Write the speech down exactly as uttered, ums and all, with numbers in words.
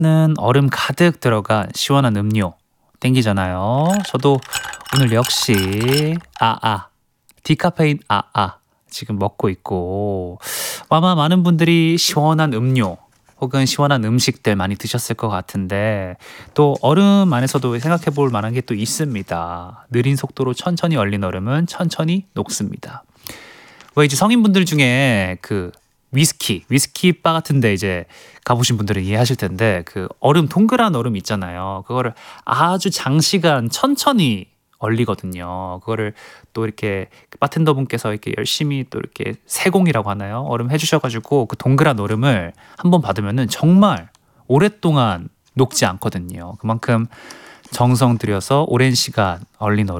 는 얼음 가득 들어간 시원한 음료 땡기잖아요. 저도 오늘 역시 아아 디카페인 아아 지금 먹고 있고 아마 많은 분들이 시원한 음료 혹은 시원한 음식들 많이 드셨을 것 같은데 또 얼음 안에서도 생각해 볼 만한 게 또 있습니다. 느린 속도로 천천히 얼린 얼음은 천천히 녹습니다. 왜 이제 성인분들 중에 그 위스키, 위스키 바 같은데 이제 가보신 분들은 이해하실 텐데 그 얼음 동그란 얼음 있잖아요. 그거를 아주 장시간 천천히 얼리거든요. 그거를 또 이렇게 바텐더 분께서 이렇게 열심히 또 이렇게 세공이라고 하나요? 얼음 해주셔가지고 그 동그란 얼음을 한번 받으면은 정말 오랫동안 녹지 않거든요. 그만큼 정성 들여서 오랜 시간 얼린 얼음